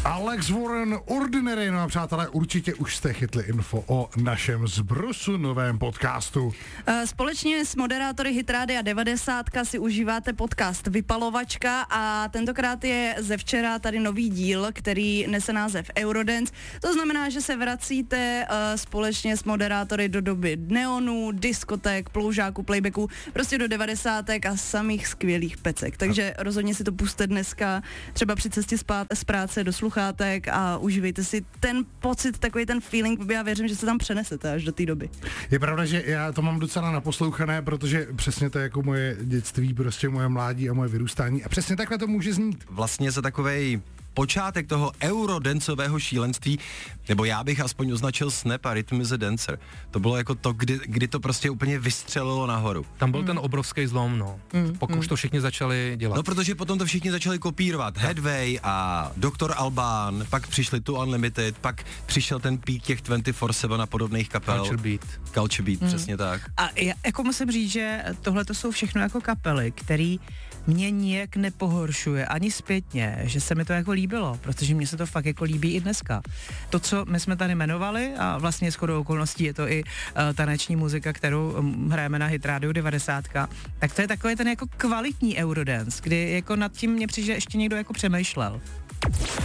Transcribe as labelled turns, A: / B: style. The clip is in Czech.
A: Alex Warren, Ordinary, no a přátelé, určitě už jste chytli info o našem Zbrusu novém podcastu.
B: Společně s moderátory Hitrádia 90 si užíváte podcast Vypalovačka a tentokrát je ze včera tady nový díl, který nese název Eurodance. To znamená, že se vracíte společně s moderátory do doby neonů, diskotek, ploužáků, playbacku, prostě do 90 a samých skvělých pecek. Takže rozhodně si to puste dneska třeba při cestě z práce do sluchátek a užívejte si ten pocit, takový ten feeling, já věřím, že se tam přenesete až do té doby.
A: Je pravda, že já to mám docela naposlouchané, protože přesně to je jako moje dětství, prostě moje mládí a moje vyrůstání a přesně takhle to může znít.
C: Vlastně za takovej počátek toho eurodancového šílenství, nebo já bych aspoň označil Snap a Rhythm is a Dancer. To bylo jako to, kdy to prostě úplně vystřelilo nahoru.
D: Tam byl ten obrovský zlom, no. Pokud už to všichni začali dělat.
C: No, protože potom to všichni začali kopírovat. Headway a Dr. Alban, pak přišli tu Unlimited, pak přišel ten pík těch 24/7 a podobných kapel. Culture Beat, přesně tak.
E: A já jako musím říct, že tohle to jsou všechno jako kapely, který mě nijak nepohoršuje, ani zpětně, že se mi to jako líbilo, protože mně se to fakt jako líbí i dneska. To, co my jsme tady jmenovali, a vlastně shodou okolností je to i taneční muzika, kterou hrajeme na Hit Radio 90, tak to je takový ten jako kvalitní Eurodance, kdy jako nad tím mě přijde ještě někdo jako přemýšlel.